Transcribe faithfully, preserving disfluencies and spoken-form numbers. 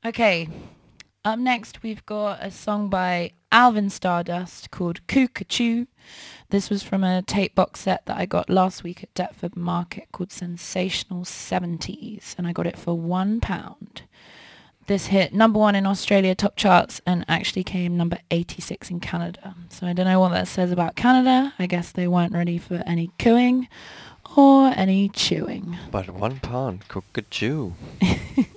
Okay, up next we've got a song by Alvin Stardust called Cuckoo. This was from a tape box set that I got last week at Deptford Market called Sensational seventies, and I got it for one pound. This hit number one in Australia top charts and actually came number eighty-six in Canada. So I don't know what that says about Canada. I guess they weren't ready for any cooing or any chewing. But one pound, cockatoo.